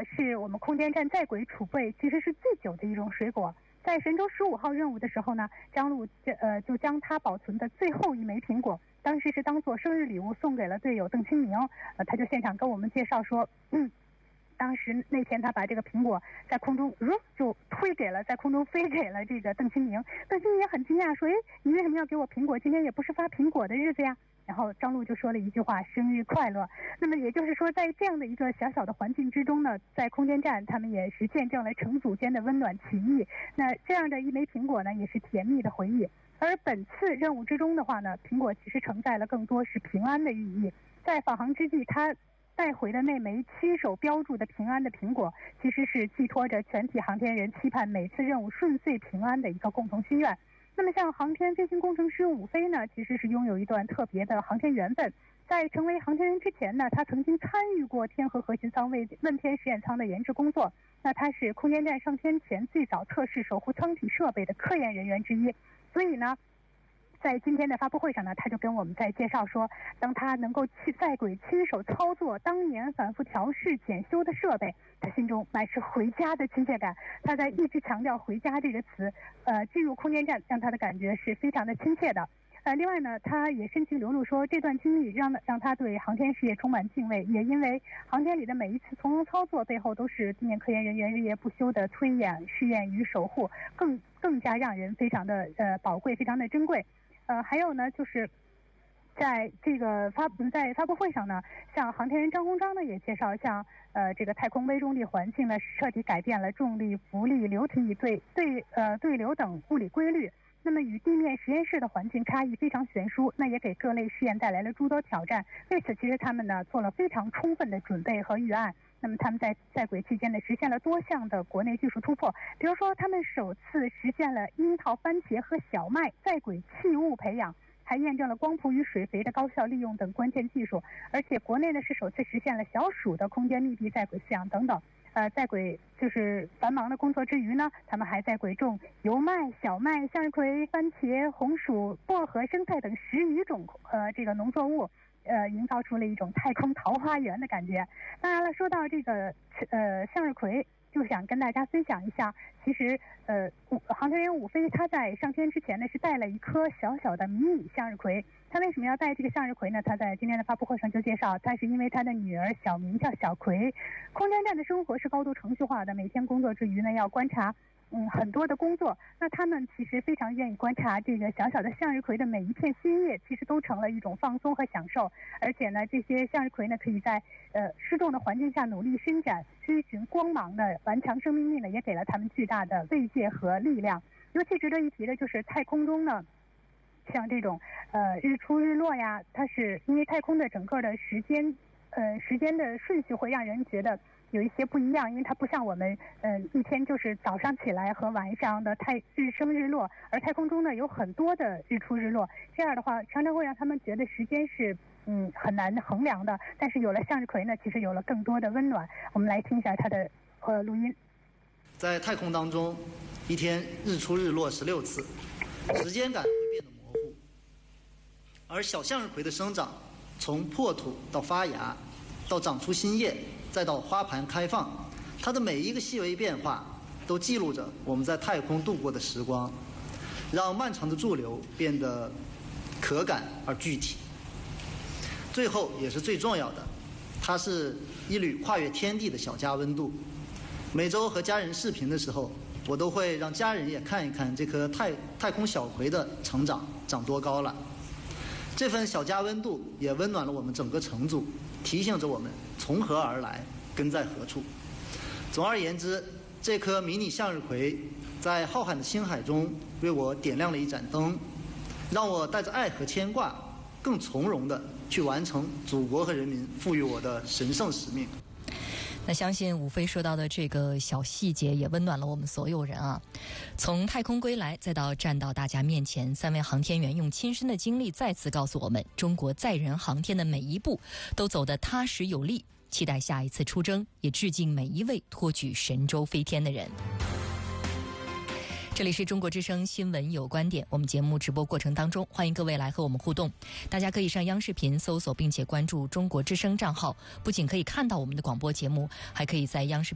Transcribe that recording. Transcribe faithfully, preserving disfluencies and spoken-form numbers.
是我们空间站在轨储备其实是最久的一种水果。在神舟十五号任务的时候呢，张璐呃就将他保存的最后一枚苹果，当时是当做生日礼物送给了队友邓清明。呃，他就现场跟我们介绍说，嗯，当时那天他把这个苹果在空中，呃，就推给了在空中飞给了这个邓清明。邓清明也很惊讶，说：“哎，你为什么要给我苹果？今天也不是发苹果的日子呀。”然后张璐就说了一句话：“生日快乐。”那么也就是说，在这样的一个小小的环境之中呢，在空间站他们也是见证了城组间的温暖情谊。那这样的一枚苹果呢，也是甜蜜的回忆。而本次任务之中的话呢，苹果其实承载了更多是平安的寓意。在返航之际，他带回的那枚亲手标注的平安的苹果，其实是寄托着全体航天人期盼每次任务顺遂平安的一个共同心愿。那么像航天飞行工程师伍飞呢，其实是拥有一段特别的航天缘分。在成为航天员之前呢，他曾经参与过天河核心舱为问天实验舱的研制工作。那他是空间站上天前最早测试守护舱体设备的科研人员之一。所以呢，在今天的发布会上呢，他就跟我们在介绍说，当他能够去在轨亲手操作当年反复调试检修的设备，他心中满是回家的亲切感。他在一直强调回家这个词，呃，进入空间站让他的感觉是非常的亲切的。呃，另外呢，他也深情流露说，这段经历让让他对航天事业充满敬畏，也因为航天里的每一次从容操作背后都是地面科研人员日夜不休的推演、试验与守护，更更加让人非常的呃宝贵，非常的珍贵。呃，还有呢，就是在这个发在发布会上呢，像航天员张鸿章呢也介绍，像呃这个太空微重力环境呢彻底改变了重力、浮力、流体对对呃对流等物理规律。那么与地面实验室的环境差异非常悬殊，那也给各类试验带来了诸多挑战。为此，其实他们呢做了非常充分的准备和预案。那么他们在在轨期间呢，实现了多项的国内技术突破，比如说他们首次实现了樱桃、番茄和小麦在轨器物培养，还验证了光谱与水肥的高效利用等关键技术。而且国内呢是首次实现了小鼠的空间密闭在轨饲养等等。呃，在轨就是繁忙的工作之余呢，他们还在轨种油麦、小麦、向日葵、番茄、红薯、薄荷、生菜等十余种呃这个农作物。呃，营造出了一种太空桃花源的感觉。当然了，说到这个呃向日葵，就想跟大家分享一下，其实呃航天员伍飞他在上天之前呢是带了一颗小小的迷你向日葵。他为什么要带这个向日葵呢？他在今天的发布会上就介绍，他是因为他的女儿小名叫小葵。空间站的生活是高度程序化的，每天工作之余呢要观察嗯，很多的工作，那他们其实非常愿意观察这个小小的向日葵的每一片新叶，其实都成了一种放松和享受。而且呢，这些向日葵呢，可以在呃失重的环境下努力伸展，追寻光芒的顽强生命力呢，也给了他们巨大的慰藉和力量。尤其值得一提的就是太空中呢，像这种呃日出日落呀，它是因为太空的整个的时间呃时间的顺序会让人觉得有一些不一样，因为它不像我们呃一天就是早上起来和晚上的太日升日落，而太空中呢有很多的日出日落，这样的话常常会让他们觉得时间是嗯很难衡量的。但是有了向日葵呢，其实有了更多的温暖。我们来听一下它的呃录音。 在太空当中，一天日出日落十六次，时间感会变得模糊。而小向日葵的生长，从破土到发芽，到长出新叶，再到花盘开放，它的每一个细微变化都记录着我们在太空度过的时光，让漫长的驻留变得可感而具体。最后也是最重要的，它是一缕跨越天地的小家温度。每周和家人视频的时候，我都会让家人也看一看这颗太太空小葵的成长长多高了。这份小家温度也温暖了我们整个乘组，提醒着我们从何而来，根在何处。总而言之，这颗迷你向日葵在浩瀚的星海中为我点亮了一盏灯，让我带着爱和牵挂，更从容地去完成祖国和人民赋予我的神圣使命。 那相信伍飞说到的这个小细节也温暖了我们所有人啊！从太空归来，再到站到大家面前，三位航天员用亲身的经历再次告诉我们，中国载人航天的每一步都走得踏实有力。期待下一次出征，也致敬每一位托举神舟飞天的人。这里是中国之声新闻有观点，我们节目直播过程当中，欢迎各位来和我们互动。大家可以上央视频搜索并且关注中国之声账号，不仅可以看到我们的广播节目，还可以在央视